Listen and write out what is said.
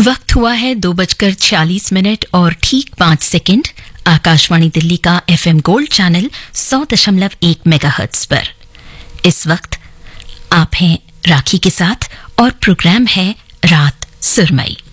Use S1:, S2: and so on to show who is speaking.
S1: वक्त हुआ है 2:46 और ठीक 5 सेकंड। आकाशवाणी दिल्ली का FM गोल्ड चैनल 100.1 मेगाहर्ट्ज पर इस वक्त आप हैं राखी के साथ और प्रोग्राम है रात सुरमई।